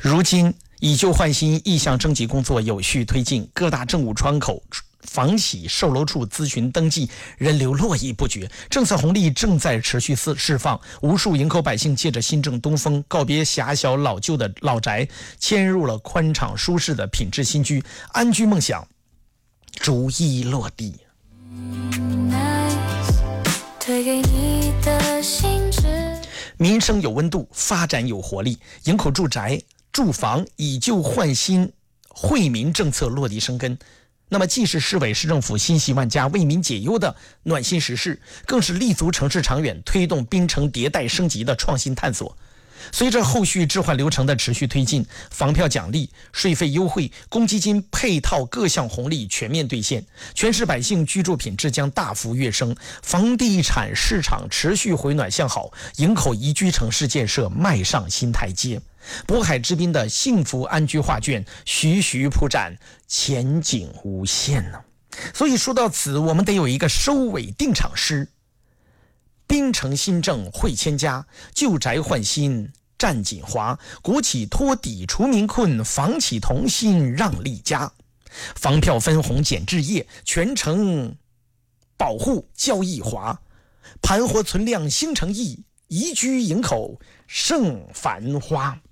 如今以旧换新意向征集工作有序推进，各大政务窗口、房企售楼处咨询登记人流络绎不绝，政策红利正在持续释放，无数营口百姓借着新政东风，告别狭小老旧的老宅，迁入了宽敞舒适的品质新居，安居梦想逐一落地。 推给你的信纸， 民生有温度，发展有活力，营口住宅住房以旧换新惠民政策落地生根，那么既是市委市政府欣喜万家为民解忧的暖心实事，更是立足城市长远推动滨城迭代升级的创新探索。随着后续置换流程的持续推进，房票奖励、税费优惠、公积金配套各项红利全面兑现，全市百姓居住品质将大幅跃升，房地产市场持续回暖向好，营口宜居城市建设迈上新台阶，渤海之滨的幸福安居画卷徐徐铺展，前景无限呢。所以说到此，我们得有一个收尾定场诗：滨城新政惠千家，旧宅换新占锦华，国企托底除民困，房企同心让利家，房票分红减置业，全城保护交易华，盘活存量兴诚意，宜居营口盛繁花。